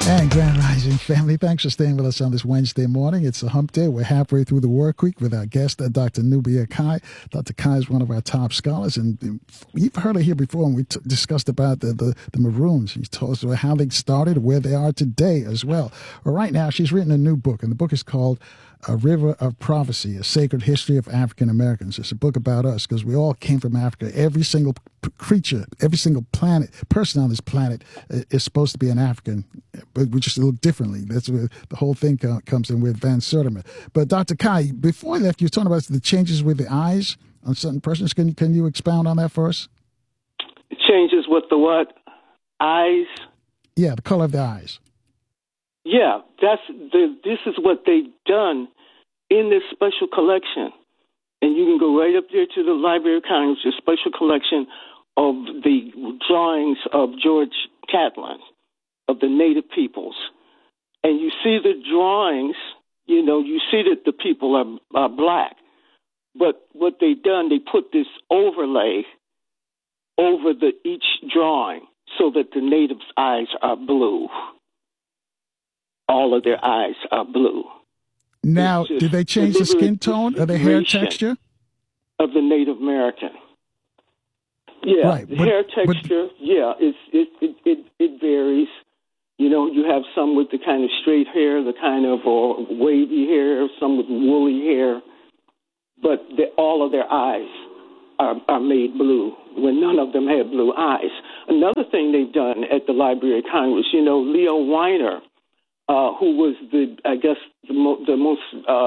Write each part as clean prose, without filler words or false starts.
And Grand Rising family, thanks for staying with us on this Wednesday morning. It's a hump day. We're halfway through the work week with our guest, Dr. Nubia Kai. Dr. Kai is one of our top scholars, and you've heard her here before when we discussed about the Maroons. She told us about how they started, where they are today as well. Well, right now, she's written a new book, and the book is called A River of Prophecy, A Sacred History of African Americans. It's a book about us because we all came from Africa. Every single creature, every single person on this planet is supposed to be an African, but we just look differently. That's where the whole thing comes in with Van Sertima. But Dr. Kai, before I left, you were talking about the changes with the eyes on certain persons. Can you expound on that for us? Changes with the what? Eyes? Yeah, the color of the eyes. Yeah, this is what they've done in this special collection. And you can go right up there to the Library of Congress, a special collection of the drawings of George Catlin, of the native peoples. And you see the drawings, you see that the people are black. But what they've done, they put this overlay over each drawing so that the natives' eyes are blue. All of their eyes are blue. Now, did they change the skin tone or the hair texture? Of the Native American. Yeah, right, the hair texture, it varies. You have some with the kind of straight hair, the kind of wavy hair, some with woolly hair. But all of their eyes are made blue when none of them had blue eyes. Another thing they've done at the Library of Congress, Leo Weiner, who was the most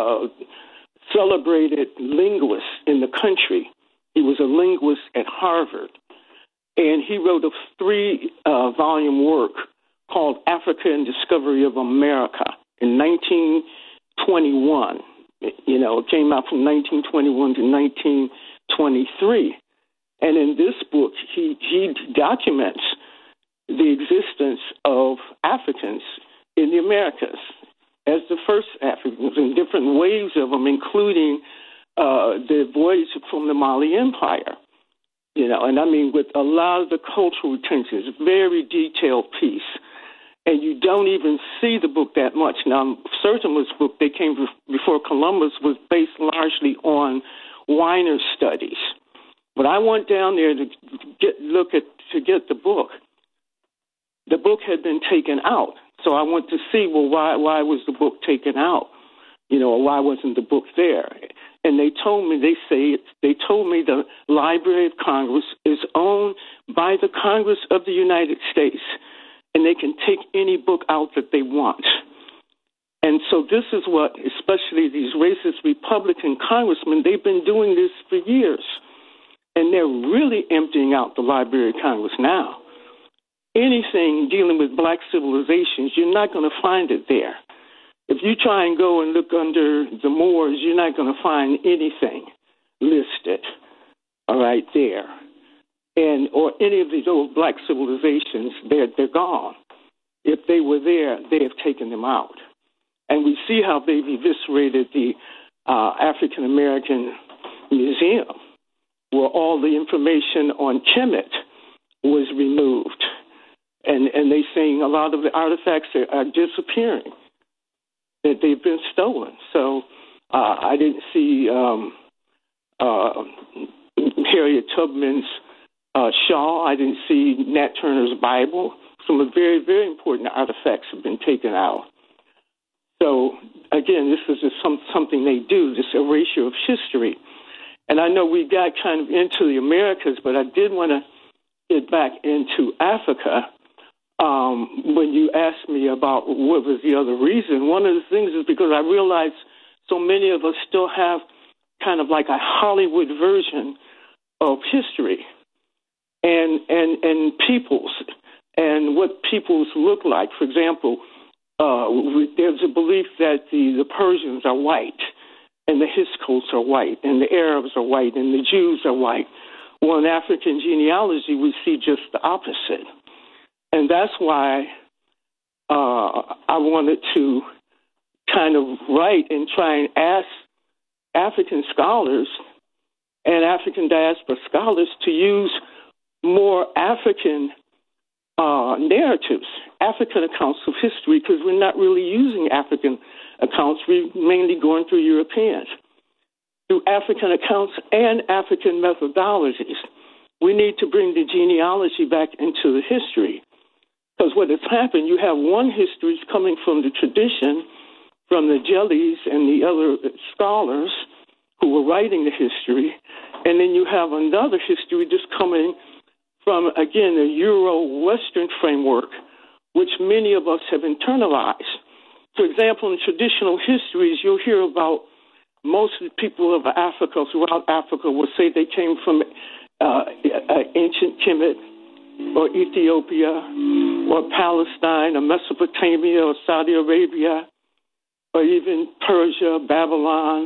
celebrated linguist in the country. He was a linguist at Harvard, and he wrote a 3-volume work called Africa and Discovery of America in 1921. It came out from 1921 to 1923. And in this book, he documents the existence of Africans in the Americas as the first Africans, and different waves of them, including the voyage from the Mali Empire. And I mean, with a lot of the cultural retentions, very detailed piece. And you don't even see the book that much. Now, Sertima's book, They Came Before Columbus, was based largely on Weiner's studies. But I went down there to get the book. The book had been taken out. So I went to see, well, why was the book taken out? Or why wasn't the book there? And they told me the Library of Congress is owned by the Congress of the United States, and they can take any book out that they want. And so this is what, especially these racist Republican congressmen, they've been doing this for years. And they're really emptying out the Library of Congress now. Anything dealing with black civilizations, you're not going to find it there. If you try and go and look under the Moors, you're not going to find anything listed, all right, there. Or any of these old black civilizations, they're gone. If they were there, they have taken them out. And we see how they've eviscerated the African American Museum, where all the information on Kemet was removed. And they're saying a lot of the artifacts are disappearing, that they've been stolen. So I didn't see Harriet Tubman's shawl. I didn't see Nat Turner's Bible. Some very, very important artifacts have been taken out. So, again, this is just something they do, this erasure of history. And I know we got kind of into the Americas, but I did want to get back into Africa. When you asked me about what was the other reason, one of the things is because I realized so many of us still have kind of like a Hollywood version of history and peoples and what peoples look like. For example, there's a belief that the Persians are white and the Hyksos are white and the Arabs are white and the Jews are white. Well, in African genealogy, we see just the opposite. And that's why I wanted to kind of write and try and ask African scholars and African diaspora scholars to use more African narratives, African accounts of history because we're not really using African accounts. We're mainly going through Europeans. Through African accounts and African methodologies, we need to bring the genealogy back into the history. Because what has happened, you have one history coming from the tradition, from the Jellies and the other scholars who were writing the history, and then you have another history just coming from, again, a Euro-Western framework, which many of us have internalized. For example, in traditional histories, you'll hear about most of the people of Africa, throughout Africa, will say they came from ancient Kemet or Ethiopia or Palestine or Mesopotamia or Saudi Arabia or even Persia, Babylon,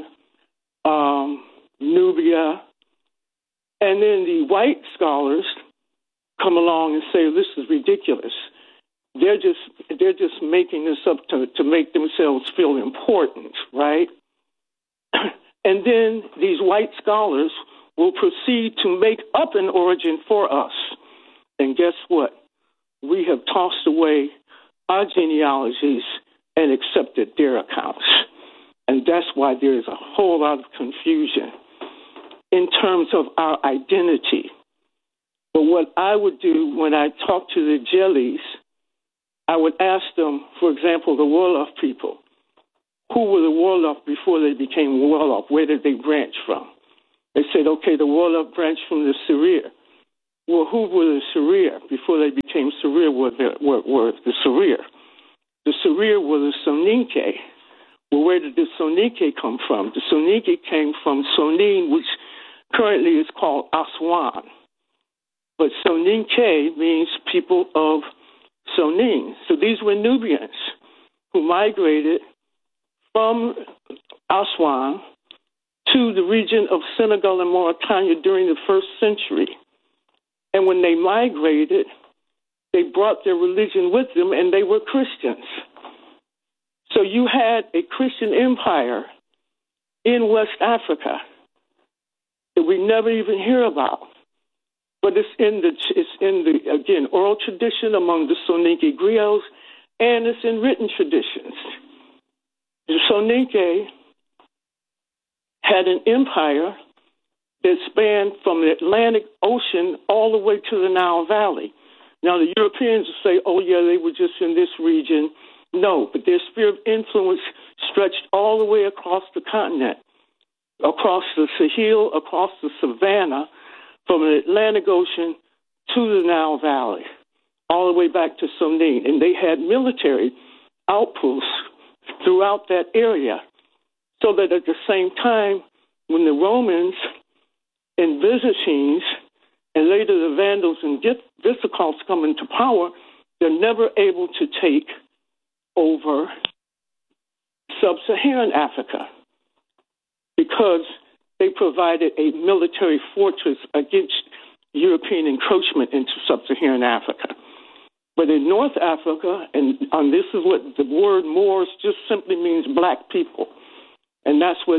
Nubia. And then the white scholars come along and say, this is ridiculous. They're just making this up to make themselves feel important, right? And then these white scholars will proceed to make up an origin for us. And guess what? We have tossed away our genealogies and accepted their accounts. And that's why there is a whole lot of confusion in terms of our identity. But what I would do when I talk to the Jellies, I would ask them, for example, the Wolof people, who were the Wolof before they became Wolof? Where did they branch from? They said, okay, the Wolof branched from the Serer. Well, who were the Serer? Before they became Serer were the Serer. The Serer were the Soninke. Well, where did the Soninke come from? The Soninke came from Sonin, which currently is called Aswan. But Soninke means people of Sonin. So these were Nubians who migrated from Aswan to the region of Senegal and Mauritania during the first century. And when they migrated, they brought their religion with them, and they were Christians. So you had a Christian empire in West Africa that we never even hear about. But it's in the again, oral tradition among the Soninke griots, and it's in written traditions. The Soninke had an empire that spanned from the Atlantic Ocean all the way to the Nile Valley. Now, the Europeans will say, oh, yeah, they were just in this region. No, but their sphere of influence stretched all the way across the continent, across the Sahel, across the Savannah, from the Atlantic Ocean to the Nile Valley, all the way back to Sonin. And they had military outposts throughout that area, so that at the same time, when the Romans and Byzantines and later the Vandals and Visigoths come into power, they're never able to take over sub-Saharan Africa because they provided a military fortress against European encroachment into sub-Saharan Africa. But in North Africa, and this is what the word Moors just simply means black people. And that's what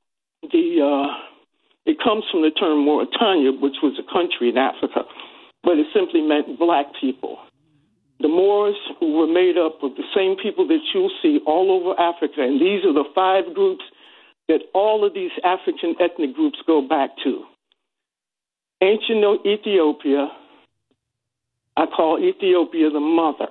it comes from the term Mauritania, which was a country in Africa, but it simply meant black people. The Moors were made up of the same people that you'll see all over Africa, and these are the 5 groups that all of these African ethnic groups go back to. Ancient Ethiopia, I call Ethiopia the mother.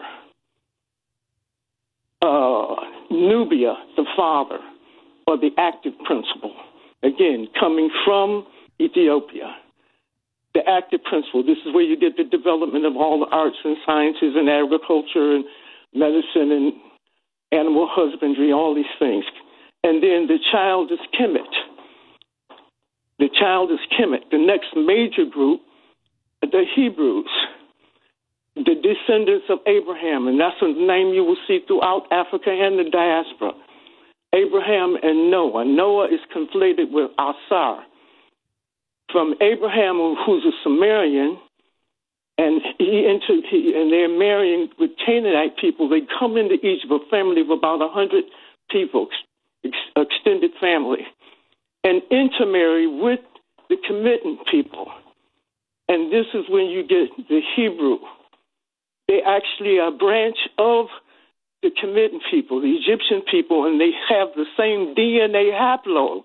Nubia, the father, or the active principle. Again, coming from Ethiopia. The active principle, this is where you get the development of all the arts and sciences and agriculture and medicine and animal husbandry, all these things. And then the child is Kemet. The child is Kemet. The next major group, the Hebrews, the descendants of Abraham, and that's a name you will see throughout Africa and the diaspora. Abraham and Noah. Noah is conflated with Asar. From Abraham, who's a Sumerian, and and they're marrying with Canaanite people. They come into Egypt, a family of about 100 people, extended family, and intermarry with the Kemetan people. And this is when you get the Hebrew. They actually are a branch of the Kemetic people, the Egyptian people, and they have the same DNA haploid,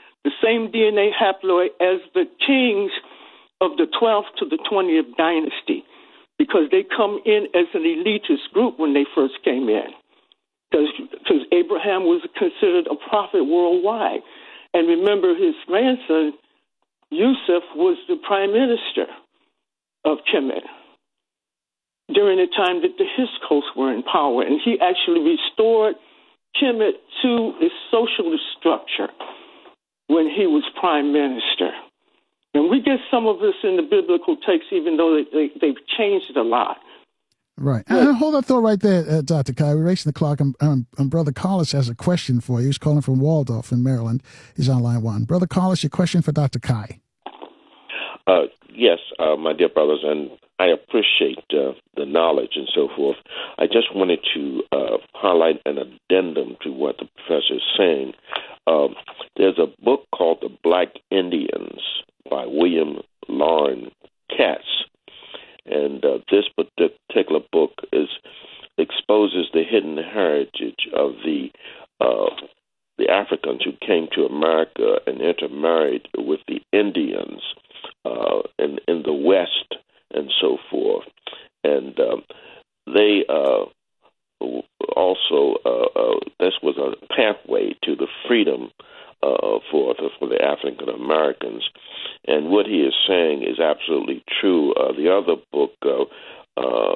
as the kings of the 12th to the 20th dynasty, because they come in as an elitist group when they first came in, because Abraham was considered a prophet worldwide. And remember, his grandson, Yusuf, was the prime minister of Kemet during the time that the Hyksos were in power. And he actually restored Kemet to its socialist structure when he was prime minister. And we get some of this in the biblical text, even though they've changed it a lot. Right. Hold that thought right there, Dr. Kai. We're racing the clock. Brother Carlos has a question for you. He's calling from Waldorf in Maryland. He's on line one. Brother Carlos, your question for Dr. Kai. Yes, my dear brothers, and I appreciate the knowledge and so forth. I just wanted to highlight an addendum to what the professor is saying. There's a book called The Black Indians by William Loren Katz. And this particular book exposes the hidden heritage of the Africans who came to America and intermarried with the Indians in the West and so forth. And they also this was a pathway to the freedom for the African Americans. And what he is saying is absolutely true. The other book